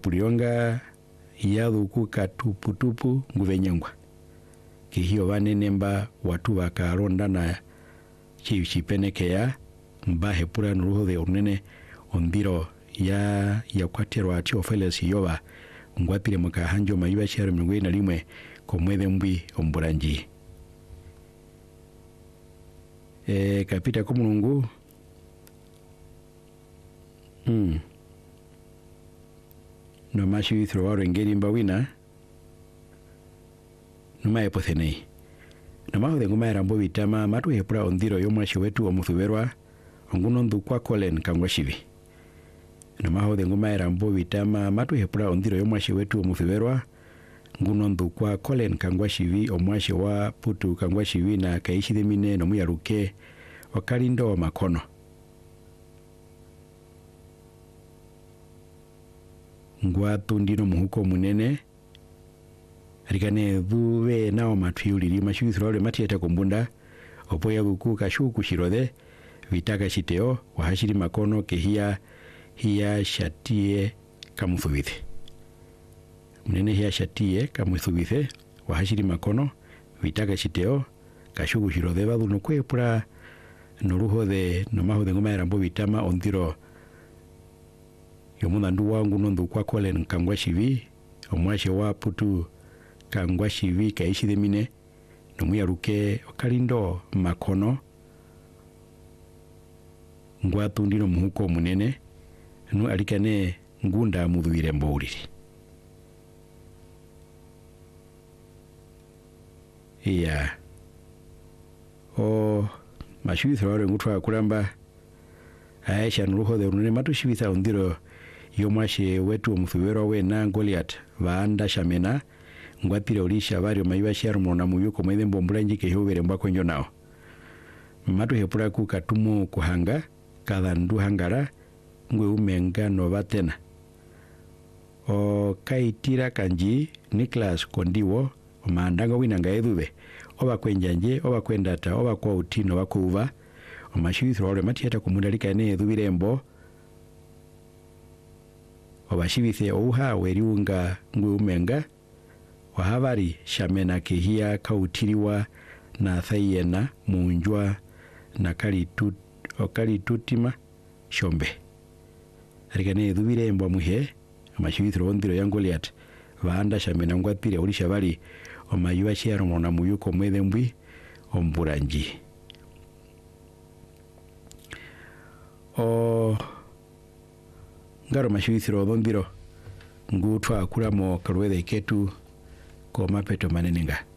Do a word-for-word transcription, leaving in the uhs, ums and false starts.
pulionga yathuku katuputupu nguvenyengwa kihio vanenemba watu vakarondana chipenekea mbahe pura nuruhothe unene ondiro ya ya kwaterwa ati ofeles yoba ngwapire mukahanjo mayuba chero mingwe na limwe komwethe mbwi omburanji e kapita kumungu mm no mashi withro waro ngeri mbawina numa epothenei namaho de ngoma erambo vitama matu hepura ondiro yomwashi wetu omuthuberwa onguno ndukwa Colin Kangwashivi namaho de ngoma erambo vitama matu hepura ondiro yomwashi wetu omuthuberwa nguno ndukwa Colin Kangwashivi omwashi wa Putu Kangwashivi na kaishi themine no muyaruke wakalindo makono ngwa tundino muhuko munene arikane dhuwe nao matuyuliri mashuithirole matieta kumbunda opoya guku kashuku shirode vitaka shiteo wahashiri makono kehia hia shatie kamuthubithe munene hia shatie kamuthubithe wahashiri makono vitaka shiteo kashuku shirode badhuno kwepura noruho de nomaho de ngoma erambo vitama ondiro yomunda ndu wangu nondu kwa Colin Kangwashivi omwashe wa Putu Kangwashivi kaishi themine no muyaruke okalindo makono ngwa tundino muhuko munene nu alikane ngunda muthuire mbauriri iya o mashuithro wale ngutwa kulamba aisha nuruho de unene matushivitha ondiro yomwashe wetu omuthuberwa we na Goliath vaanda shamena ngwapire ulisha vario maiba sharmo na muyuko mwethe mbombulanji kehobere mbako njo nao matu hepura ku katumu kuhanga kathandu hangara ngwe umenga no batena o kaitira kanji Nicholas Kondiwo omandanga winanga edhube oba kwenjanje oba kwendata oba kwa utino bakuva omashithro ole matieta kumundalika ne edhubirembo obashibithe ouha weriunga ngwe umenga wahabari shamena kehia kautiriwa na thayena munjwa na kalitut okalitutima shombe arikane edhubire mbwa muhe amashibithro ondiro ya Goliath vaanda shamena ngwapire ulisha bali omayuba shero mona muyuko mwethe mbwi omburanji o ngaro mashibithro ondiro ngutwa kuramo kalwethe ketu ko mapeto manenenga